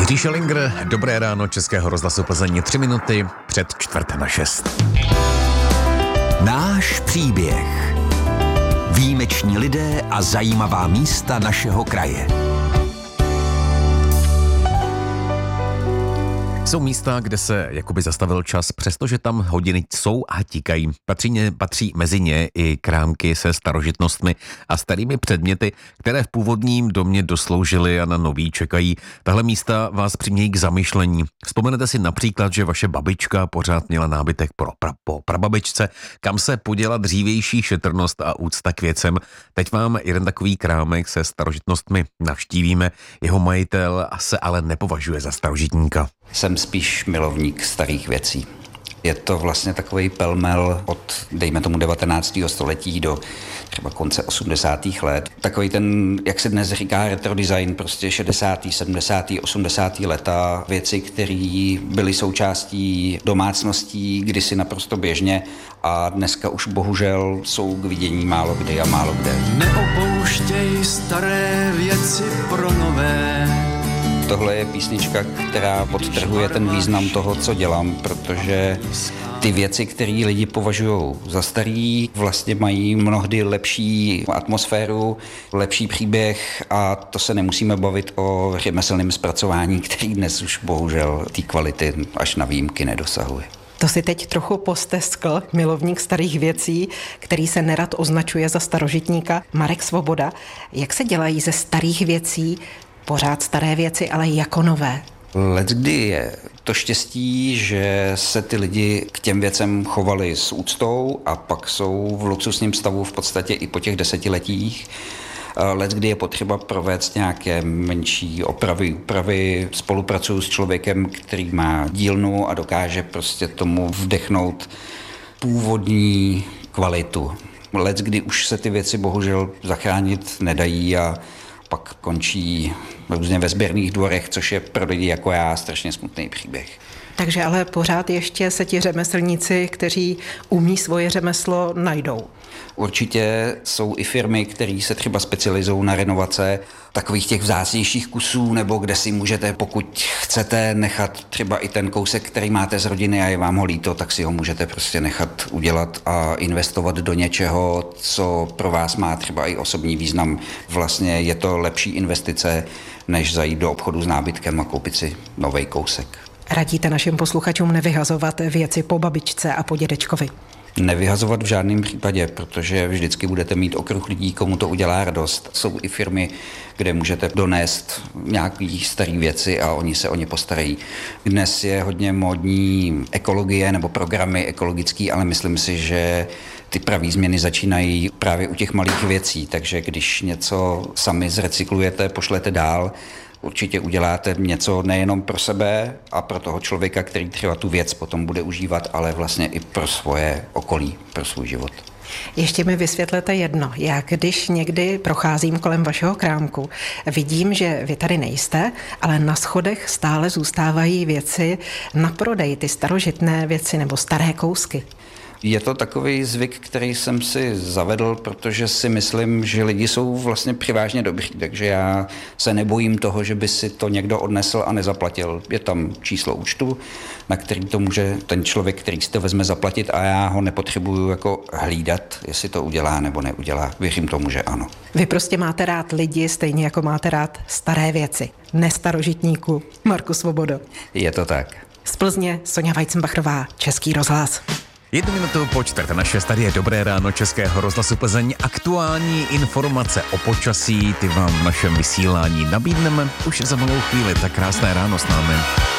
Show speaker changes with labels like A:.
A: Jiří Šelinger, dobré ráno Českého rozhlasu Plzeň, 3 minuty před 5:45.
B: Náš příběh. Výjimeční lidé a zajímavá místa našeho kraje.
A: Jsou místa, kde se jakoby zastavil čas, přestože tam hodiny jsou a tíkají. Patří mezi ně i krámky se starožitnostmi a starými předměty, které v původním domě dosloužily a na nový čekají. Tahle místa vás přimějí k zamyšlení. Vzpomenete si například, že vaše babička pořád měla nábytek po prababičce, kam se poděla dřívější šetrnost a úcta k věcem. Teď vám jeden takový krámek se starožitnostmi navštívíme. Jeho majitel se ale nepovažuje za starožitníka.
C: Jsem spíš milovník starých věcí. Je to vlastně takový pelmel od, dejme tomu, 19. století do třeba konce 80. let. Takový ten, jak se dnes říká, retro design, prostě 60., 70., 80. leta, věci, které byly součástí domácností kdysi naprosto běžně a dneska už bohužel jsou k vidění málo kdy a málo kde.
D: Neopouštěj staré věci pro nové.
C: Tohle je písnička, která podtrhuje ten význam toho, co dělám, protože ty věci, které lidi považují za starý, vlastně mají mnohdy lepší atmosféru, lepší příběh a to se nemusíme bavit o řemeslném zpracování, který dnes už bohužel té kvality až na výjimky nedosahuje.
E: To si teď trochu posteskl milovník starých věcí, který se nerad označuje za starožitníka, Marek Svoboda. Jak se dělají ze starých věcí pořád staré věci, ale jako nové?
C: Leckdy je to štěstí, že se ty lidi k těm věcem chovali s úctou a pak jsou v luxusním stavu v podstatě i po těch desetiletích. Leckdy je potřeba provést nějaké menší úpravy. Spolupracuju s člověkem, který má dílnu a dokáže prostě tomu vdechnout původní kvalitu. Leckdy už se ty věci bohužel zachránit nedají a pak končí různě ve sběrných dvorech, což je pro lidi jako já strašně smutný příběh.
E: Takže ale pořád ještě se ti řemeslníci, kteří umí svoje řemeslo, najdou.
C: Určitě jsou i firmy, které se třeba specializují na renovace takových těch vzácnějších kusů, nebo kde si můžete, pokud chcete, nechat třeba i ten kousek, který máte z rodiny a je vám ho líto, tak si ho můžete prostě nechat udělat a investovat do něčeho, co pro vás má třeba i osobní význam. Vlastně je to lepší investice, než zajít do obchodu s nábytkem a koupit si novej kousek.
E: Radíte našim posluchačům nevyhazovat věci po babičce a po dědečkovi?
C: Nevyhazovat v žádném případě, protože vždycky budete mít okruh lidí, komu to udělá radost. Jsou i firmy, kde můžete donést nějaký staré věci a oni se o ně postarají. Dnes je hodně módní ekologie nebo programy ekologický, ale myslím si, že ty pravý změny začínají právě u těch malých věcí, takže když něco sami zrecyklujete, pošlete dál, určitě uděláte něco nejenom pro sebe a pro toho člověka, který třeba tu věc potom bude užívat, ale vlastně i pro svoje okolí, pro svůj život.
E: Ještě mi vysvětlete jedno. Já když někdy procházím kolem vašeho krámku, vidím, že vy tady nejste, ale na schodech stále zůstávají věci na prodej, ty starožitné věci nebo staré kousky.
C: Je to takový zvyk, který jsem si zavedl, protože si myslím, že lidi jsou vlastně převážně dobří, takže já se nebojím toho, že by si to někdo odnesl a nezaplatil. Je tam číslo účtu, na který to může ten člověk, který si to vezme, zaplatit a já ho nepotřebuju jako hlídat, jestli to udělá nebo neudělá. Věřím tomu, že ano.
E: Vy prostě máte rád lidi, stejně jako máte rád staré věci. Nestarožitníku. Marku Svobodo.
C: Je to tak.
E: Z Plzně Sonja Weizenbachrová, Český rozhlas.
A: 1 minutu po 5:45, tady je dobré ráno Českého rozhlasu Plzeň. Aktuální informace o počasí, ty vám v našem vysílání nabídneme už za malou chvíli. Tak krásné ráno s námi.